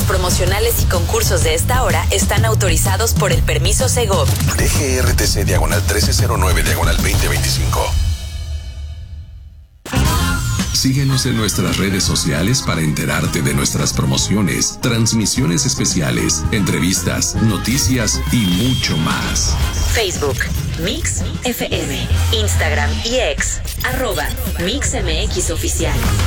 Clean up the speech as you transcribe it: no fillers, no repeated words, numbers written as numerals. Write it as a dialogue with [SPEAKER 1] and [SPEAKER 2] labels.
[SPEAKER 1] promocionales y concursos de esta hora están autorizados por el permiso Segov.
[SPEAKER 2] DGRTC /1309/2025. Síguenos en nuestras redes sociales para enterarte de nuestras promociones, transmisiones especiales, entrevistas, noticias y mucho más.
[SPEAKER 1] Facebook, Mix FM, Instagram y X, @MixMX Oficial.